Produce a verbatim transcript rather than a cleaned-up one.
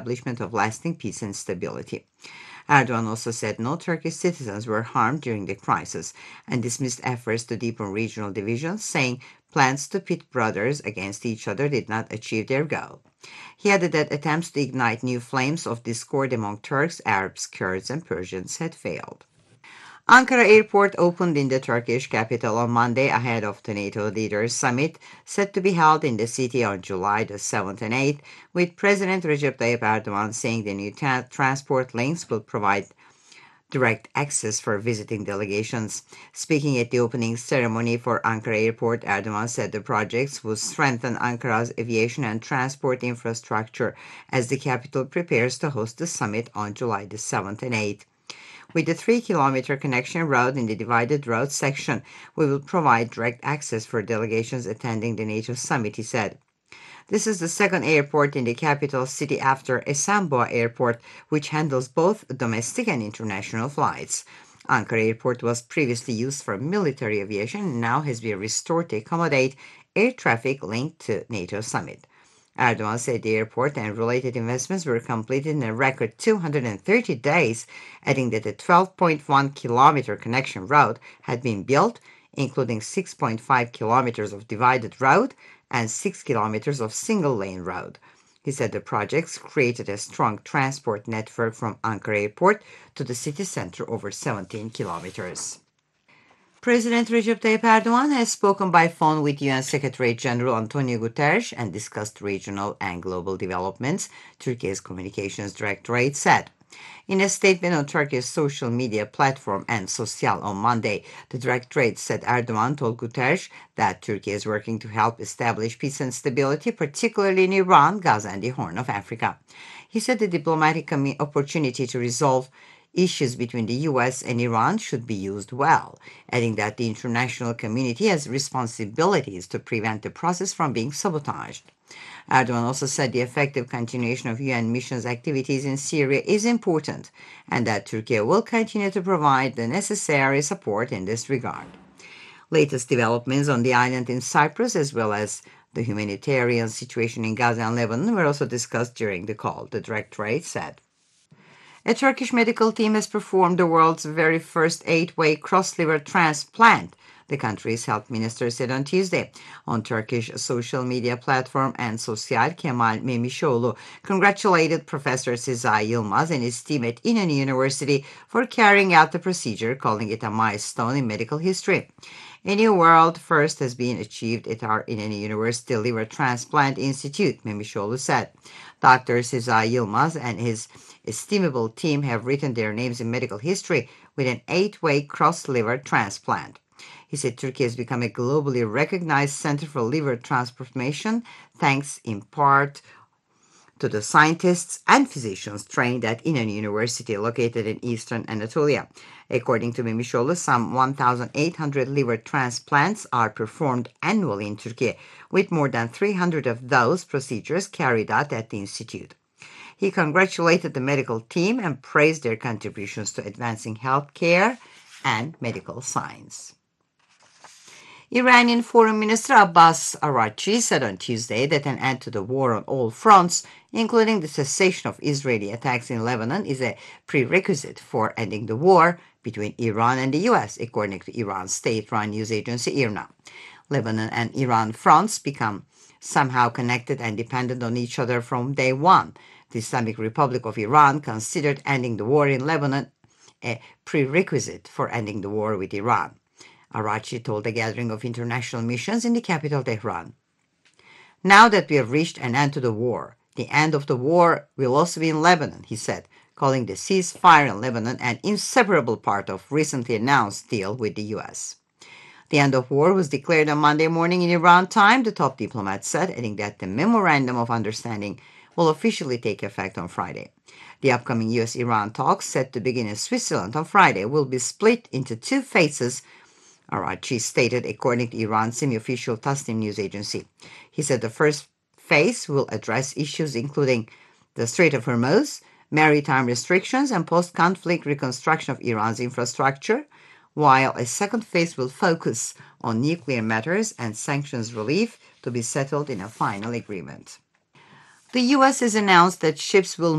establishment of lasting peace and stability. Erdogan also said no Turkish citizens were harmed during the crisis and dismissed efforts to deepen regional divisions, saying plans to pit brothers against each other did not achieve their goal. He added that attempts to ignite new flames of discord among Turks, Arabs, Kurds, and Persians had failed. Ankara Airport opened in the Turkish capital on Monday ahead of the NATO leaders summit set to be held in the city on July the seventh and eighth, with President Recep Tayyip Erdogan saying the new tra- transport links will provide direct access for visiting delegations. Speaking at the opening ceremony for Ankara Airport, Erdogan said the projects will strengthen Ankara's aviation and transport infrastructure as the capital prepares to host the summit on July the seventh and eighth. With the three-kilometer connection road in the divided road section, we will provide direct access for delegations attending the NATO summit, he said. This is the second airport in the capital city after Esenboğa Airport, which handles both domestic and international flights. Ankara Airport was previously used for military aviation and now has been restored to accommodate air traffic linked to NATO summit. Erdogan said the airport and related investments were completed in a record two hundred thirty days, adding that a twelve point one kilometer connection road had been built, including six point five kilometers of divided road and six kilometers of single-lane road. He said the projects created a strong transport network from Ankara Airport to the city center over seventeen kilometers. President Recep Tayyip Erdogan has spoken by phone with U N Secretary-General Antonio Guterres and discussed regional and global developments, Turkey's Communications Directorate said. In a statement on Turkey's social media platform and Sosyal on Monday, the Directorate said Erdogan told Guterres that Turkey is working to help establish peace and stability, particularly in Iran, Gaza, and the Horn of Africa. He said the diplomatic opportunity to resolve issues between the U S and Iran should be used well, adding that the international community has responsibilities to prevent the process from being sabotaged. Erdogan also said the effective continuation of U N missions activities in Syria is important and that Turkey will continue to provide the necessary support in this regard. Latest developments on the island in Cyprus, as well as the humanitarian situation in Gaza and Lebanon, were also discussed during the call, the Directorate said. A Turkish medical team has performed the world's very first eight-way cross-liver transplant, the country's health minister said on Tuesday. On Turkish social media platform and Sosyal, Kemal Memişoğlu congratulated Professor Sezai Yılmaz and his team at İnönü University for carrying out the procedure, calling it a milestone in medical history. A new world first has been achieved at our İnönü University Liver Transplant Institute, Memişoğlu said. Doctor Sezai Yılmaz and his estimable team have written their names in medical history with an eight-way cross-liver transplant. He said Turkey has become a globally recognized center for liver transplantation, thanks in part to the scientists and physicians trained at İnönü University, located in eastern Anatolia. According to Memişoğlu, some one thousand eight hundred liver transplants are performed annually in Turkey, with more than three hundred of those procedures carried out at the institute. He congratulated the medical team and praised their contributions to advancing health care and medical science. Iranian Foreign Minister Abbas Araghchi said on Tuesday that an end to the war on all fronts, including the cessation of Israeli attacks in Lebanon, is a prerequisite for ending the war between Iran and the U S, according to Iran's state-run news agency IRNA. Lebanon and Iran fronts become somehow connected and dependent on each other from day one. The Islamic Republic of Iran considered ending the war in Lebanon a prerequisite for ending the war with Iran. Araghchi told a gathering of international missions in the capital, Tehran. Now that we have reached an end to the war, the end of the war will also be in Lebanon, he said, calling the ceasefire in Lebanon an inseparable part of recently announced deal with the U S. The end of war was declared on Monday morning in Iran time, the top diplomat said, adding that the Memorandum of Understanding will officially take effect on Friday. The upcoming U S Iran talks, set to begin in Switzerland on Friday, will be split into two phases, Araghchi stated, according to Iran's semi-official Tasnim news agency. He said the first phase will address issues including the Strait of Hormuz, maritime restrictions, and post-conflict reconstruction of Iran's infrastructure, while a second phase will focus on nuclear matters and sanctions relief to be settled in a final agreement. The U S has announced that ships will